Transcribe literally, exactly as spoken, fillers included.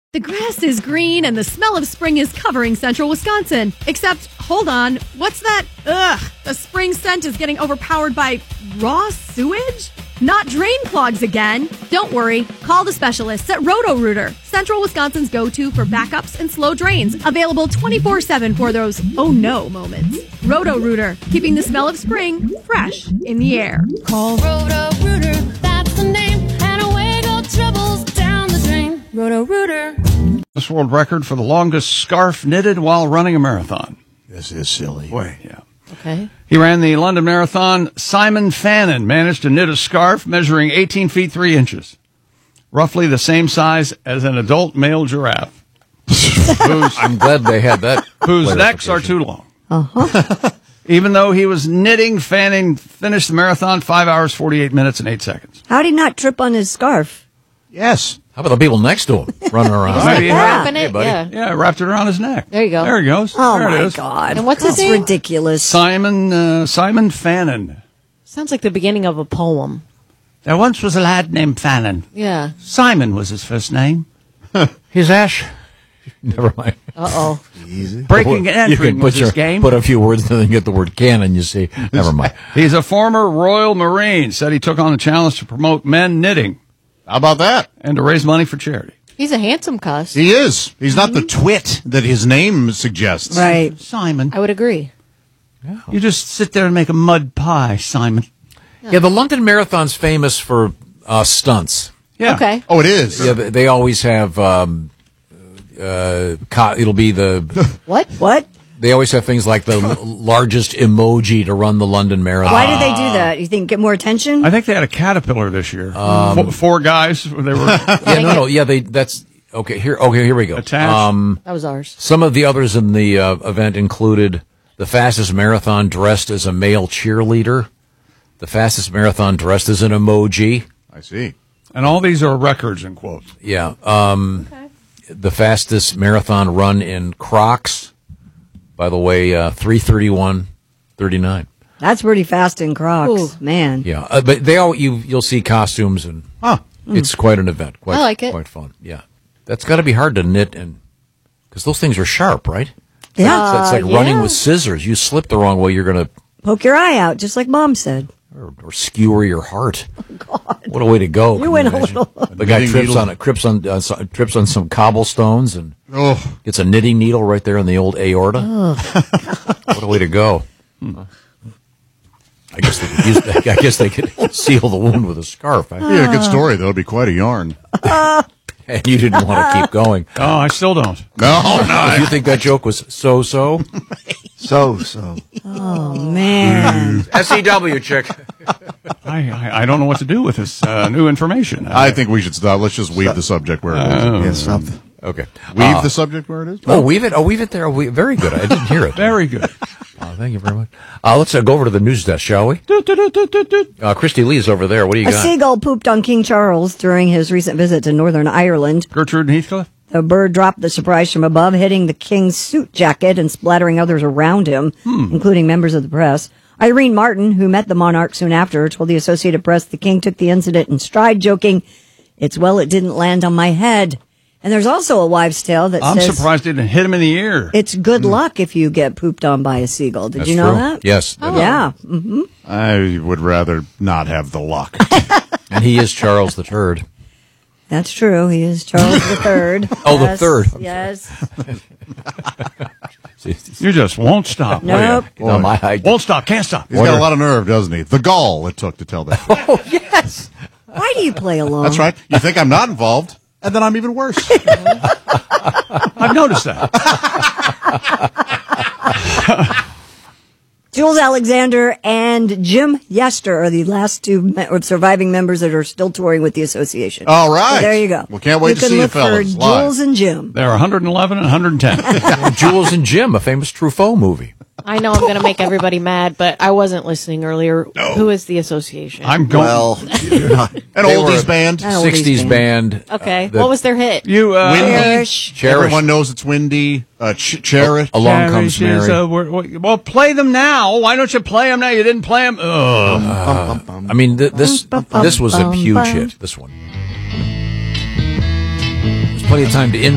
The grass is green and the smell of spring is covering central Wisconsin. Except, hold on, what's that? Ugh, the spring scent is getting overpowered by raw sewage? Not drain clogs again. Don't worry, call the specialists at Roto-Rooter, Central Wisconsin's go-to for backups and slow drains. Available twenty-four seven for those oh no moments. Roto-Rooter, keeping the smell of spring fresh in the air. Call Roto-Rooter, that's the name, and away go troubles down the drain. Roto-Rooter. This world record for the longest scarf knitted while running a marathon. This is silly. Boy, yeah. Okay. He ran the London Marathon. Simon Fannin managed to knit a scarf measuring eighteen feet three inches, roughly the same size as an adult male giraffe. whose, I'm glad they had that. Whose necks are too long. Uh-huh. Even though he was knitting, Fannin finished the marathon five hours, forty-eight minutes, and eight seconds. How did he not trip on his scarf? Yes. How about the people next to him running around? Maybe he had- Yeah. Wrapping it, Hey, buddy. yeah. Yeah, wrapped it around his neck. There you go. There he goes. Oh, there it my is. God. And what's his That's name? ridiculous. Simon, uh, Simon Fannin. Sounds like the beginning of a poem. There once was a lad named Fannin. Yeah. Simon was his first name. He's Ash. Never mind. Uh-oh. Easy. Breaking and You entering can was put, his your, game. put a few words and then get the word cannon, you see. Never mind. He's a former Royal Marine. Said he took on the challenge to promote men knitting How about that? and to raise money for charity. He's a handsome cuss. He is. He's not the twit that his name suggests. Right. Simon, I would agree. you just sit there and make a mud pie, Simon. Yeah, the London Marathon's famous for uh, stunts. Yeah. Okay. Oh, it is. Yeah, they they always have. Um, uh, co- it'll be the. What? What? They always have things like the l- largest emoji to run the London Marathon. Why did they do that? You think get more attention? I think they had a caterpillar this year. Um, four, four guys. They were Yeah, no, no, yeah, they. That's okay. Here, okay, here we go. Attached. Um, That was ours. some of the others in the uh, event included the fastest marathon dressed as a male cheerleader, the fastest marathon dressed as an emoji. I see. and all these are records in quotes. Yeah. Um, the fastest marathon run in Crocs. By the way, uh, three thirty-one thirty-nine. That's pretty fast in Crocs, Ooh. man. Yeah, uh, but they all you you'll see costumes and Huh. it's quite an event. Quite, I like it. Quite fun. Yeah, that's got to be hard to knit and because those things are sharp, right? Yeah. So it's like Uh, running yeah. with scissors. You slip the wrong way, you're gonna Poke your eye out, just like Mom said. or, or skewer your heart. Oh God! What a way to go! You Can went a imagine? little- The guy Knitting trips needle. on it, trips on uh, so- trips on some cobblestones and Oh, gets a knitting needle right there in the old aorta. What a way to go! Hmm. I guess they could use, I guess they could seal the wound with a scarf. I- yeah, good story, though. It'd be quite a yarn. And you didn't want to keep going. Oh, I still don't. No, no. If you think that joke was so-so, So, so. Oh, man. S E W chick. I, I I don't know what to do with this uh, new information. I think we should stop. Let's just weave the subject where it is. Yes, stop. Okay. Weave Uh, the subject where it is? Oh, weave it. Oh, weave it there. We, very good. I didn't hear it. Very good. Uh, thank you very much. Uh, let's uh, go over to the news desk, shall we? Uh, Christy Lee's over there. What do you A got? seagull pooped on King Charles during his recent visit to Northern Ireland. Gertrude and Heathcliff? The bird dropped the surprise from above, hitting the king's suit jacket and splattering others around him, including members of the press. Irene Martin, who met the monarch soon after, told the Associated Press the king took the incident in stride, joking, "It's well it didn't land on my head." And there's also a wives' tale that I'm says surprised it didn't hit him in the ear. it's good luck if you get pooped on by a seagull. Did That's you know true. that? Yes. that is. Yeah. hmm I would rather not have the luck. And he is Charles the Third. That's true. He is Charles the Third. Oh, the Yes, third. I'm Yes. You just won't stop. will Nope. you? No, my, I, Won't stop, can't stop. He's got a lot of nerve, doesn't he? The gall it took to tell that. oh, yes. Why do you play along? That's right. You think I'm not involved, and then I'm even worse. I've noticed that. Jules Alexander and Jim Yester are the last two me- or surviving members that are still touring with the association. All right. So there you go. Well, can't wait you to can see you look fellas for live. Jules and Jim. They're one hundred eleven and one hundred ten. Jules and Jim, a famous Truffaut movie. I know I'm going to make everybody mad, but I wasn't listening earlier. Who is the association? I'm going. Well, you're not. An They were oldies a band. An oldies sixties band. okay. uh, that- what was their hit? you, uh, Windy. Cherish. Cherish. Everyone knows it's windy. Uh, ch- cherish. Along Comes Cherish is Mary. a word- well, play them now. Why don't you play them now? You didn't play them. Ugh. Bum, bum, bum. I mean, th- this Bum, bum, this was a bum, huge bum. hit, this one. There's plenty of time to in